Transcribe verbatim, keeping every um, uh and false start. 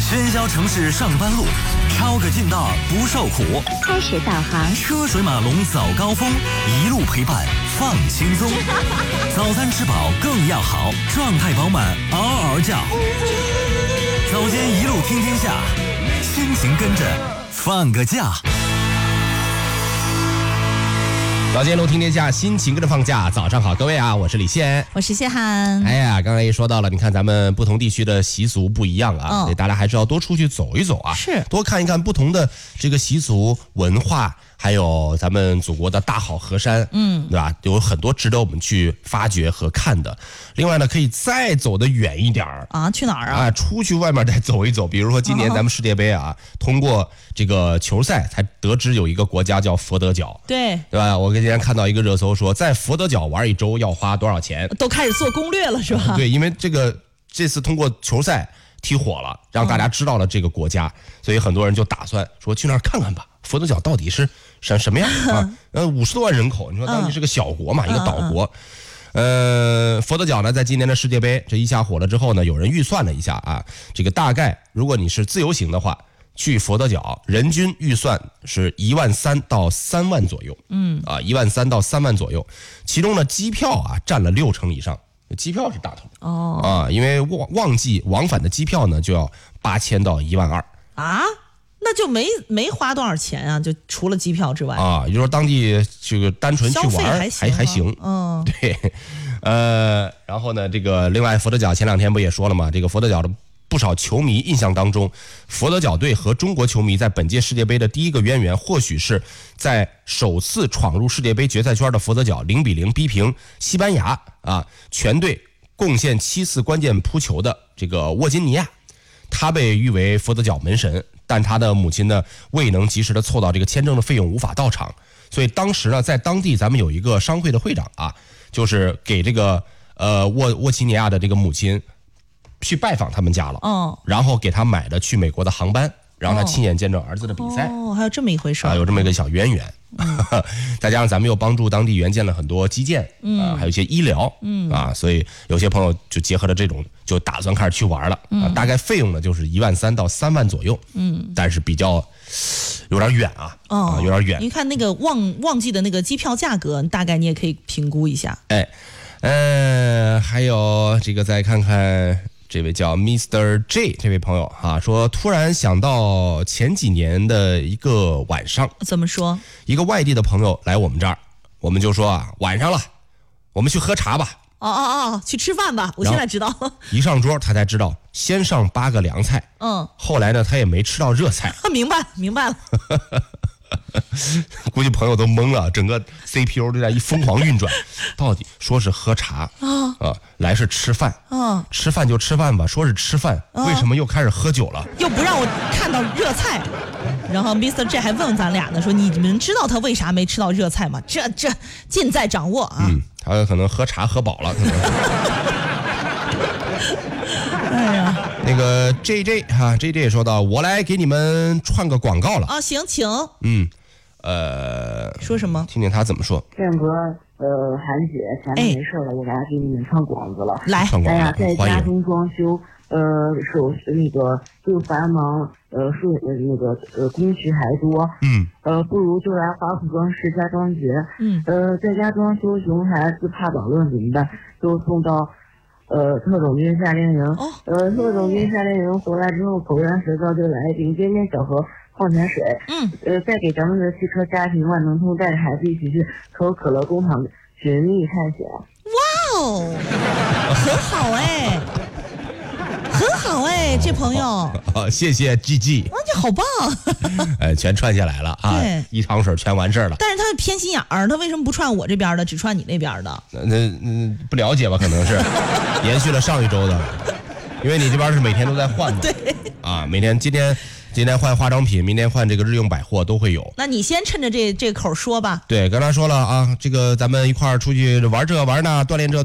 喧嚣城市上班路，抄个近道不受苦。 开始导航， 车水马龙早高峰，一路陪伴放轻松。早餐吃饱更要好，状态饱满嗷嗷叫。早间一路听天下，心情跟着放个假。 早间路听天下，心情跟着放假。早上好，各位啊，我是李现， 我是谢涵。 哎呀，刚才也说到了，你看咱们不同地区的习俗不一样啊， 嗯、 所以大家还是要多出去走一走啊， 是多看一看不同的这个习俗文化，还有咱们祖国的大好河山，嗯，对吧？有很多值得我们去发掘和看的。另外呢，可以再走得远一点啊，去哪儿啊？ 啊，出去外面再走一走。比如说今年咱们世界杯啊，哦、通过这个球赛才得知有一个国家叫佛得角， 对对吧？我今天看到一个热搜说，在佛得角玩一周要花多少钱？ 都开始做攻略了是吧？ 对，因为这个这次通过球赛踢火了，让大家知道了这个国家，嗯、所以很多人就打算说去那儿看看吧。佛得角到底是什什么样啊？呃，五十多万人口，你说当地是个小国嘛，嗯、一个岛国。呃，佛得角呢，在今年的世界杯这一下火了之后呢，有人预算了一下啊，这个大概如果你是自由行的话，去佛得角人均预算是一万三到三万左右，嗯啊，一万三到三万左右，其中呢机票啊占了六成以上，机票是大头哦啊，因为旺旺季往返的机票呢就要八千到一万二啊。那就没没花多少钱啊，就除了机票之外啊，也就是说当地这个单纯去玩还还还行， 嗯， 对，呃，然后呢，这个另外佛得角前两天不也说了吗？这个佛得角的不少球迷印象当中，佛得角队和中国球迷在本届世界杯的第一个渊源，或许是在首次闯入世界杯决赛圈的佛得角零比零逼平西班牙啊，全队贡献七次关键扑球的这个沃金尼亚，他被誉为佛得角门神。但他的母亲呢未能及时的凑到这个签证的费用，无法到场，所以当时呢在当地咱们有一个商会的会长啊，就是给这个呃沃沃奇尼亚的这个母亲去拜访他们家了，哦，然后给他买了去美国的航班，让他亲眼见证儿子的比赛。 哦，还有这么一回事啊， 有这么一个小渊源。嗯、再加上咱们又帮助当地援建了很多基建，嗯、啊，还有一些医疗，嗯啊，所以有些朋友就结合了这种，就打算开始去玩了。嗯、啊，大概费用呢就是一万三到三万左右，嗯，但是比较有点远啊，哦、啊，有点远。 你看那个旺旺季的那个机票价格，大概你也可以评估一下。 哎，呃，还有这个再看看。这位叫 Mister J 这位朋友啊，说突然想到前几年的一个晚上， 怎么说？ 一个外地的朋友来我们这儿，我们就说啊，晚上了，我们去喝茶吧。 哦哦哦，去吃饭吧，我现在知道了。 一上桌他才知道，先上八个凉菜，嗯，后来呢他也没吃到热菜。 明白明白了。 估计朋友都懵了，整个 C P U 都在一疯狂运转。到底说是喝茶啊、呃，来是吃饭啊，吃饭就吃饭吧，说是吃饭，啊、为什么又开始喝酒了？ 又不让我看到热菜。然后 Mister J 还问咱俩呢，说你们知道他为啥没吃到热菜吗？这这尽在掌握啊。 嗯，他可能喝茶喝饱了，可能。 哎呀， 那个 J J 哈、啊、，J J 也说到，我来给你们串个广告了啊，行，请， 嗯，呃， 说什么？ 听听他怎么说。 建哥，呃，韩姐，前面没事了，我来给你们唱广子了。 来， 哎呀，在家中装修，呃，手那个又繁忙，呃，数呃那个呃工序还多，嗯，呃，不如就来华普装饰家装节，嗯，呃，在家装修熊孩子怕捣乱怎么办？都送到。呃，特种军夏令营，哦、呃，特种军夏令营回来之后，口干舌燥就来一瓶尖尖小盒矿泉水，嗯，呃，再给咱们的汽车加一瓶万能通，带着孩子一起去可口可乐工厂寻觅探险。 哇哦，很好哎，很好哎，这朋友。 哦，谢谢 G G。 哇，你好棒！ 哎，全串下来了啊！ 对， 一汤水全完事儿了。 但是他偏心眼儿，他为什么不串我这边的，只串你那边的？ 那那不了解吧？可能是延续了上一周的，因为你这边是每天都在换嘛。 对。 啊，每天今天今天换化妆品，明天换这个日用百货都会有。 那你先趁着这这口说吧。 对，跟他说了啊，这个咱们一块儿出去玩这玩那，锻炼这。